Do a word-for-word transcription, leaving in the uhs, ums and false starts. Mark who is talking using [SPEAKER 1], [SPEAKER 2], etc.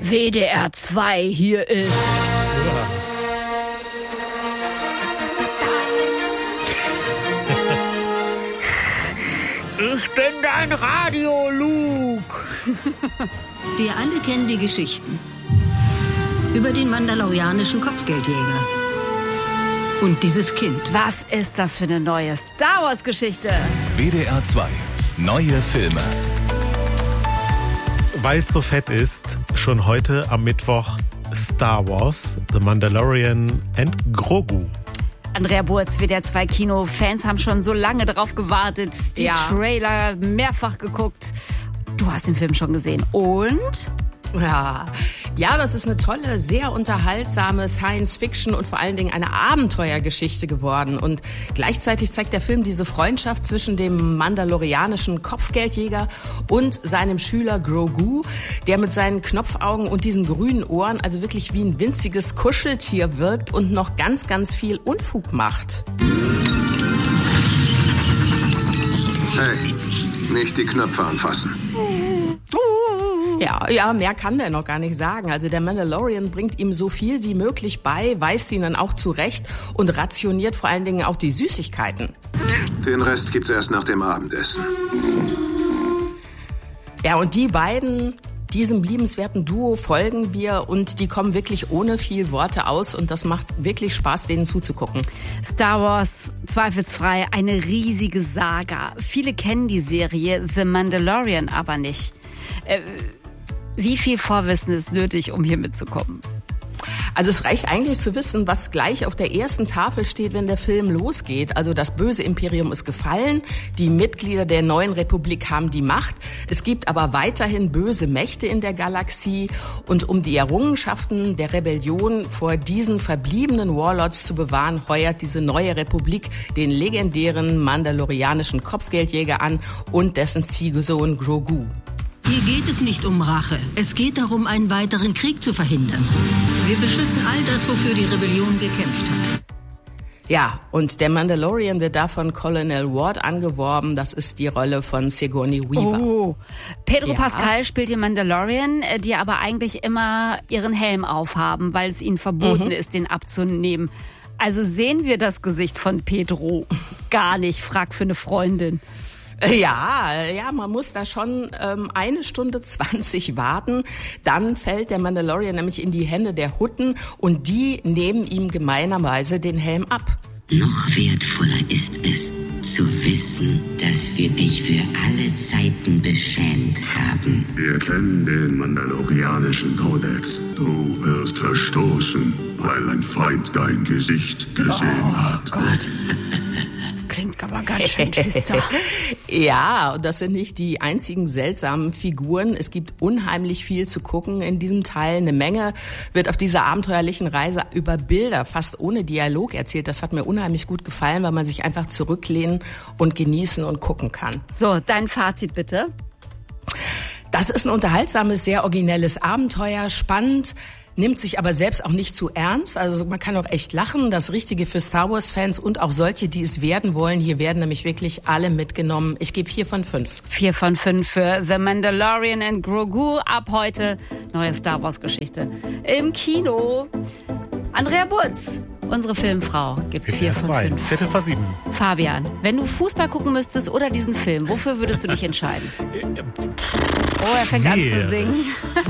[SPEAKER 1] W D R zwei, hier ist... Ich bin dein Radio, Luke.
[SPEAKER 2] Wir alle kennen die Geschichten über den mandalorianischen Kopfgeldjäger und dieses Kind.
[SPEAKER 1] Was ist das für eine neue Star Wars Geschichte?
[SPEAKER 3] W D R zwei, neue Filme.
[SPEAKER 4] Weil es so fett ist, schon heute am Mittwoch Star Wars, The Mandalorian and Grogu.
[SPEAKER 1] Andrea Burz, W D R zwei Kino-Fans haben schon so lange darauf gewartet, die
[SPEAKER 5] ja.
[SPEAKER 1] Trailer mehrfach geguckt. Du hast den Film schon gesehen. Und?
[SPEAKER 5] Ja. ja, das ist eine tolle, sehr unterhaltsame Science-Fiction und vor allen Dingen eine Abenteuergeschichte geworden. Und gleichzeitig zeigt der Film diese Freundschaft zwischen dem mandalorianischen Kopfgeldjäger und seinem Schüler Grogu, der mit seinen Knopfaugen und diesen grünen Ohren also wirklich wie ein winziges Kuscheltier wirkt und noch ganz, ganz viel Unfug macht.
[SPEAKER 6] Hey, nicht die Knöpfe anfassen.
[SPEAKER 5] Ja, ja, mehr kann der noch gar nicht sagen. Also der Mandalorian bringt ihm so viel wie möglich bei, weist ihn dann auch zurecht und rationiert vor allen Dingen auch die Süßigkeiten.
[SPEAKER 6] Den Rest gibt's erst nach dem Abendessen.
[SPEAKER 5] Ja, und die beiden, diesem liebenswerten Duo folgen wir und die kommen wirklich ohne viel Worte aus und das macht wirklich Spaß, denen zuzugucken.
[SPEAKER 1] Star Wars, zweifelsfrei eine riesige Saga. Viele kennen die Serie The Mandalorian aber nicht. Äh, Wie viel Vorwissen ist nötig, um hier mitzukommen?
[SPEAKER 5] Also es reicht eigentlich zu wissen, was gleich auf der ersten Tafel steht, wenn der Film losgeht. Also das böse Imperium ist gefallen, die Mitglieder der neuen Republik haben die Macht. Es gibt aber weiterhin böse Mächte in der Galaxie. Und um die Errungenschaften der Rebellion vor diesen verbliebenen Warlords zu bewahren, heuert diese neue Republik den legendären mandalorianischen Kopfgeldjäger an und dessen Ziehsohn Grogu.
[SPEAKER 2] Hier geht es nicht um Rache. Es geht darum, einen weiteren Krieg zu verhindern. Wir beschützen all das, wofür die Rebellion gekämpft hat.
[SPEAKER 5] Ja, und der Mandalorian wird da von Colonel Ward angeworben. Das ist die Rolle von Sigourney Weaver.
[SPEAKER 1] Oh, Pedro
[SPEAKER 5] Ja.
[SPEAKER 1] Pascal spielt den Mandalorian, die aber eigentlich immer ihren Helm aufhaben, weil es ihnen verboten
[SPEAKER 5] Mhm.
[SPEAKER 1] ist, den abzunehmen. Also sehen wir das Gesicht von Pedro gar nicht. Frag für eine Freundin.
[SPEAKER 5] Ja, ja, man muss da schon ähm, eine Stunde zwanzig warten. Dann fällt der Mandalorian nämlich in die Hände der Hutten und die nehmen ihm gemeinerweise den Helm ab.
[SPEAKER 7] Noch wertvoller ist es, zu wissen, dass wir dich für alle Zeiten beschämt haben.
[SPEAKER 8] Wir kennen den mandalorianischen Kodex. Du wirst verstoßen, weil ein Feind dein Gesicht gesehen
[SPEAKER 1] Oh
[SPEAKER 8] hat.
[SPEAKER 1] Gott. Das klingt aber ganz schön düster.
[SPEAKER 5] Ja, und das sind nicht die einzigen seltsamen Figuren. Es gibt unheimlich viel zu gucken in diesem Teil. Eine Menge wird auf dieser abenteuerlichen Reise über Bilder, fast ohne Dialog erzählt. Das hat mir unheimlich gut gefallen, weil man sich einfach zurücklehnen und genießen und gucken kann.
[SPEAKER 1] So, dein Fazit bitte.
[SPEAKER 5] Das ist ein unterhaltsames, sehr originelles Abenteuer, spannend, nimmt sich aber selbst auch nicht zu ernst. Also man kann auch echt lachen. Das Richtige für Star Wars-Fans und auch solche, die es werden wollen. Hier werden nämlich wirklich alle mitgenommen. Ich gebe vier von fünf.
[SPEAKER 1] Vier von fünf für The Mandalorian and Grogu. Ab heute neue Star Wars-Geschichte im Kino. Andrea Burz, unsere Filmfrau, gibt vier von fünf.
[SPEAKER 4] Viertel vor sieben.
[SPEAKER 1] Fabian, wenn du Fußball gucken müsstest oder diesen Film, wofür würdest du dich entscheiden? Oh, er fängt an zu singen.